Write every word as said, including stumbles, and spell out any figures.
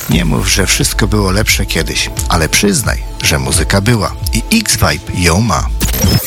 Nie mów, że wszystko było lepsze kiedyś, ale przyznaj, że muzyka była i X-Vibe ją ma.